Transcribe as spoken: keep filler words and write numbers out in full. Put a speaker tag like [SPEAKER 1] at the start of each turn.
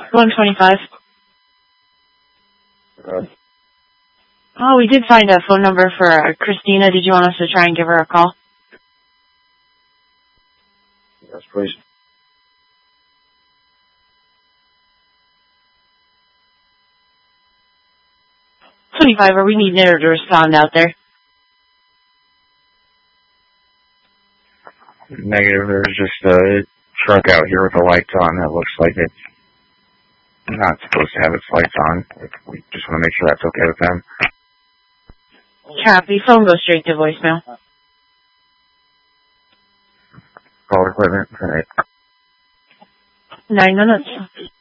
[SPEAKER 1] one twenty-five.
[SPEAKER 2] Uh,
[SPEAKER 1] Oh, we did find a phone number for uh, Christina. Did you want us to try and give her a call?
[SPEAKER 2] yes, please.
[SPEAKER 1] twenty-five, are we needing her to respond out there?
[SPEAKER 2] Negative. There's just a truck out here with the lights on that looks like it's not supposed to have its lights on. We just want to make sure that's okay with them.
[SPEAKER 1] Copy. Phone goes straight to voicemail.
[SPEAKER 2] Call equipment. All right.
[SPEAKER 1] Nine minutes.